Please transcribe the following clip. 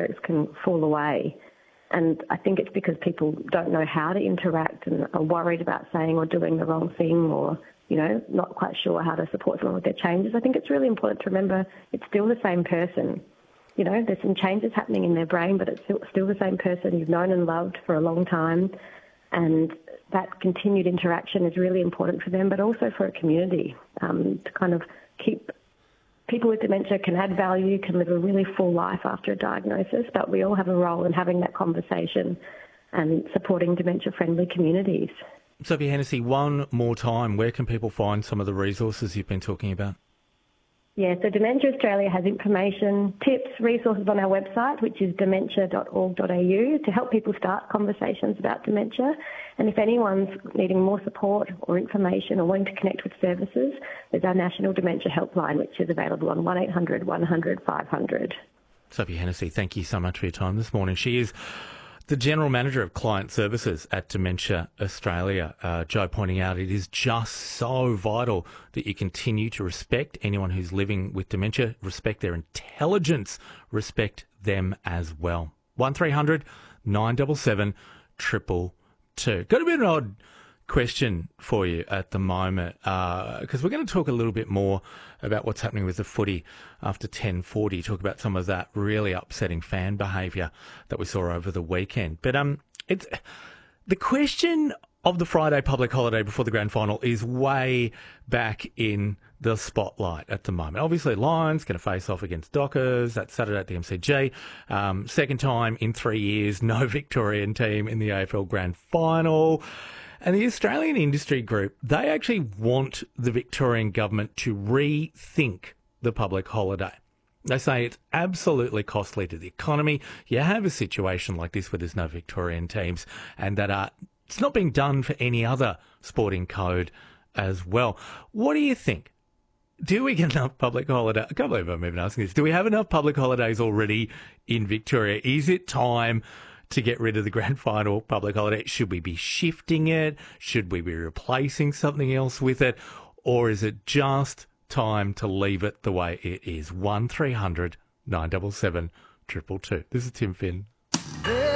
networks can fall away. And I think it's because people don't know how to interact and are worried about saying or doing the wrong thing, or, not quite sure how to support someone with their changes. I think it's really important to remember it's still the same person. There's some changes happening in their brain, but it's still the same person you've known and loved for a long time. And that continued interaction is really important for them, but also for a community, to kind of keep people with dementia can add value, can live a really full life after a diagnosis, but we all have a role in having that conversation and supporting dementia-friendly communities. Sophie Hennessy, one more time, where can people find some of the resources you've been talking about? Yeah, so Dementia Australia has information, tips, resources on our website, which is dementia.org.au, to help people start conversations about dementia. And if anyone's needing more support or information or wanting to connect with services, there's our National Dementia Helpline, which is available on 1800 100 500. Sophie Hennessy, thank you so much for your time this morning. She is the General Manager of Client Services at Dementia Australia. Joe pointing out it is just so vital that you continue to respect anyone who's living with dementia, respect their intelligence, respect them as well. 1300 977 222. Got a bit of an odd question for you at the moment, because we're going to talk a little bit more about what's happening with the footy after 10:40, talk about some of that really upsetting fan behaviour that we saw over the weekend. But it's the question of the Friday public holiday before the grand final is way back in the spotlight at the moment. Obviously, Lions going to face off against Dockers. That's Saturday at the MCG. Second time in 3 years, no Victorian team in the AFL grand final. And the Australian Industry Group, they actually want the Victorian government to rethink the public holiday. They say it's absolutely costly to the economy. You have a situation like this where there's no Victorian teams, and that it's not being done for any other sporting code as well. What do you think? Do we get enough public holiday? I can't believe I'm even asking this. Do we have enough public holidays already in Victoria? Is it time to get rid of the grand final public holiday? Should we be shifting it? Should we be replacing something else with it? Or is it just time to leave it the way it is? 1300 977 222. This is Tim Finn.